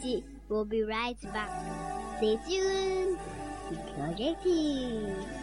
G. We'll be right back. Stay tuned. Clogetti.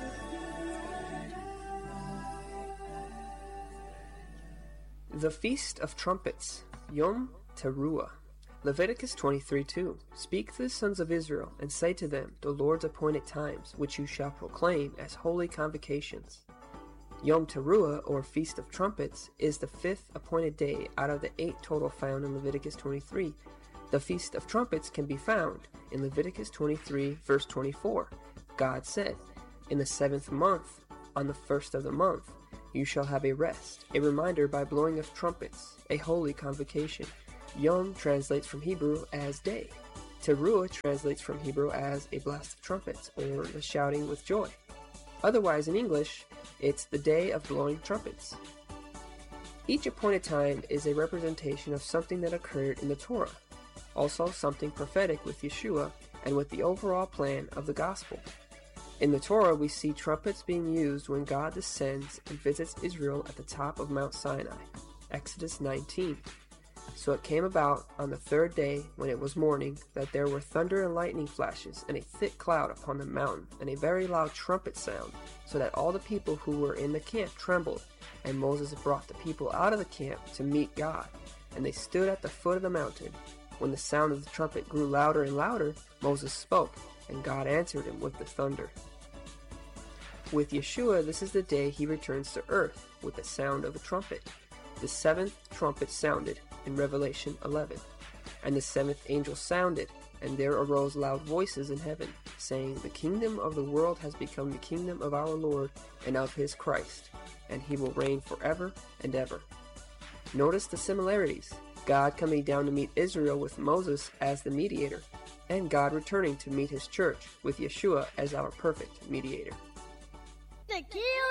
The Feast of Trumpets, Yom Teruah. Leviticus 23:2. Speak to the sons of Israel, and say to them, the Lord's appointed times, which you shall proclaim as holy convocations. Yom Teruah, or Feast of Trumpets, is the 5th appointed day out of the 8 total found in Leviticus 23. The Feast of Trumpets can be found in Leviticus 23, verse 24. God said, in the 7th month, on the 1st of the month, you shall have a rest, a reminder by blowing of trumpets, a holy convocation. Yom translates from Hebrew as day. Teruah translates from Hebrew as a blast of trumpets, or the shouting with joy. Otherwise, in English, it's the day of blowing trumpets. Each appointed time is a representation of something that occurred in the Torah, also something prophetic with Yeshua and with the overall plan of the gospel. In the Torah, we see trumpets being used when God descends and visits Israel at the top of Mount Sinai, Exodus 19. So it came about on the 3rd day, when it was morning, that there were thunder and lightning flashes, and a thick cloud upon the mountain, and a very loud trumpet sound, so that all the people who were in the camp trembled. And Moses brought the people out of the camp to meet God, and they stood at the foot of the mountain. When the sound of the trumpet grew louder and louder, Moses spoke, and God answered him with the thunder. With Yeshua, this is the day he returns to earth with the sound of a trumpet. The 7th trumpet sounded in Revelation 11, and the 7th angel sounded, and there arose loud voices in heaven, saying, the kingdom of the world has become the kingdom of our Lord and of his Christ, and he will reign forever and ever. Notice the similarities. God coming down to meet Israel with Moses as the mediator, and God returning to meet his church with Yeshua as our perfect mediator. The